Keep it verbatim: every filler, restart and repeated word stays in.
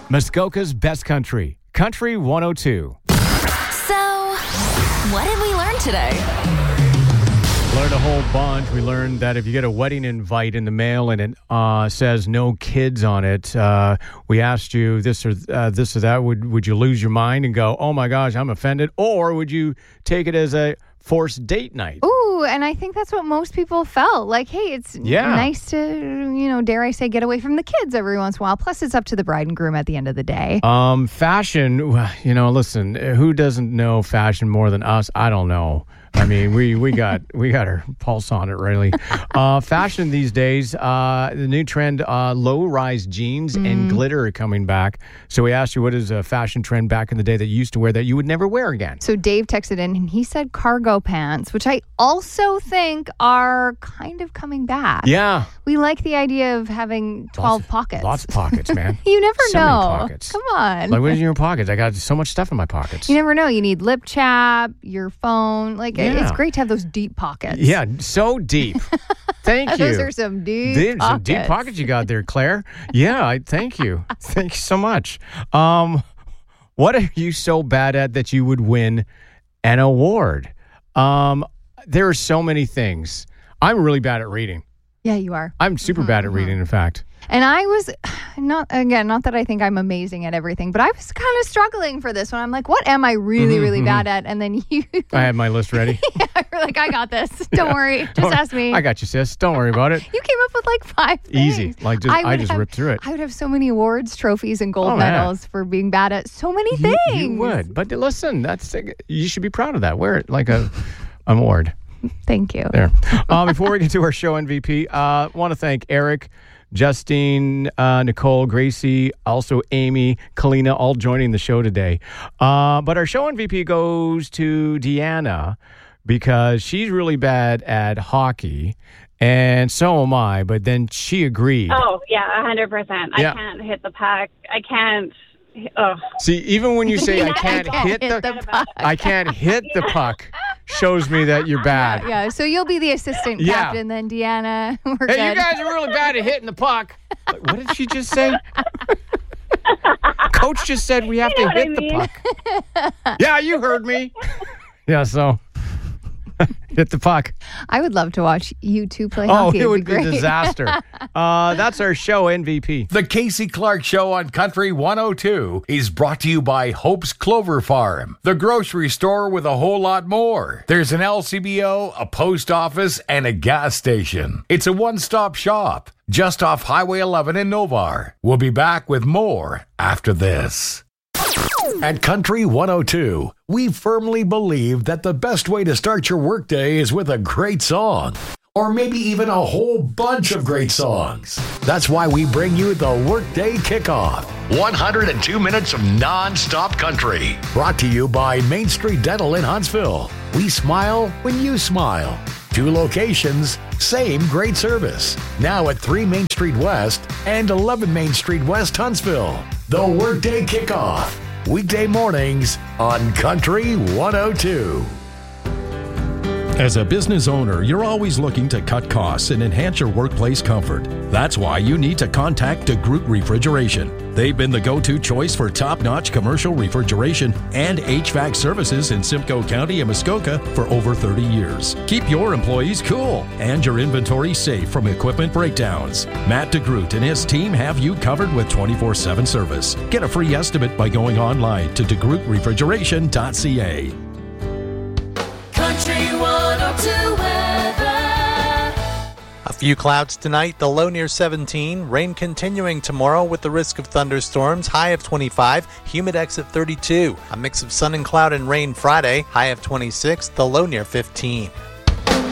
Muskoka's Best Country, Country one oh two. So, what did we learn today? Learned a whole bunch. We learned that if you get a wedding invite in the mail and it uh, says no kids on it, uh, we asked you this or uh, this or that. Would would you lose your mind and go, oh my gosh, I'm offended? Or would you take it as a forced date night? Ooh, and I think that's what most people felt. Like, hey, it's Yeah. nice to, you know, dare I say, get away from the kids every once in a while. Plus, it's up to the bride and groom at the end of the day. Um, fashion, you know, listen, who doesn't know fashion more than us? I don't know. I mean, we, we got we got our pulse on it, really. Uh, fashion these days, uh, the new trend, uh, low-rise jeans mm. and glitter are coming back. So we asked you, what is a fashion trend back in the day that you used to wear that you would never wear again? So Dave texted in, and he said cargo pants, which I also think are kind of coming back. Yeah. We like the idea of having twelve lots, pockets. Lots of pockets, man. You never so know. Many pockets. Come on. Like, what is in your pockets? I got so much stuff in my pockets. You never know. You need lip chap, your phone. Like, Yeah. it's great to have those deep pockets. Yeah, so deep. Thank you. Those are some deep Deep- pockets. Some deep pockets you got there, Claire. Yeah, I thank you. Thank you so much. Um, what are you so bad at that you would win an award? Um, there are so many things. I'm really bad at reading. Yeah, you are. I'm super mm-hmm, bad at mm-hmm. reading, in fact. And I was not, again, not that I think I'm amazing at everything, but I was kind of struggling for this one. I'm like, what am I really, Mm-hmm, really mm-hmm. bad at? And then you. I had my list ready. Yeah, you're like, I got this. Don't worry. Just ask me. I got you, sis. Don't worry about it. You came up with like five things. Easy. Like, just, I, would just have- ripped through it. I would have so many awards, trophies, and gold Oh, yeah. medals for being bad at so many You- things. You, would. But listen, that's you should be proud of that. Wear it like a an award. Thank you. There. Uh, before we get to our show M V P, I uh, want to thank Eric, Justine, uh, Nicole, Gracie, also Amy, Kalina, all joining the show today. Uh, but our show M V P goes to Deanna because she's really bad at hockey, and so am I. But then she agreed. Oh, yeah, one hundred percent. Yeah. I can't hit the puck. I can't. Oh. See, even when you say I can't I can't hit, hit the, the puck. I can't hit the puck, shows me that you're bad. Yeah, so you'll be the assistant Yeah. captain then, Deanna. We're Hey, good. you guys are really bad at hitting the puck. Like, what did she just say? Coach just said we have You to know what hit I the mean. puck. Yeah, you heard me. Yeah, so hit the puck. I would love to watch you two play Oh, hockey. it It'd would be great. a disaster. Uh, that's our show M V P. The Casey Clark Show on Country one oh two is brought to you by Hope's Clover Farm, the grocery store with a whole lot more. There's an L C B O, a post office, and a gas station. It's a one-stop shop just off Highway eleven in Novar. We'll be back with more after this. At Country one oh two, we firmly believe that the best way to start your workday is with a great song. Or maybe even a whole bunch of great songs. That's why we bring you the Workday Kickoff. one hundred two minutes of non-stop country. Brought to you by Main Street Dental in Huntsville. We smile when you smile. Two locations, same great service. Now at three Main Street West and eleven Main Street West, Huntsville. The Workday Kickoff. Weekday mornings on Country one oh two. As a business owner, you're always looking to cut costs and enhance your workplace comfort. That's why you need to contact DeGroot Refrigeration. They've been the go-to choice for top-notch commercial refrigeration and H V A C services in Simcoe County and Muskoka for over thirty years. Keep your employees cool and your inventory safe from equipment breakdowns. Matt DeGroot and his team have you covered with twenty-four seven service. Get a free estimate by going online to de groot refrigeration dot c a. Country one oh two weather. A few clouds tonight, the low near seventeen. Rain continuing tomorrow with the risk of thunderstorms, high of twenty-five, humidex at thirty-two. A mix of sun and cloud and rain Friday, high of twenty-six, the low near fifteen.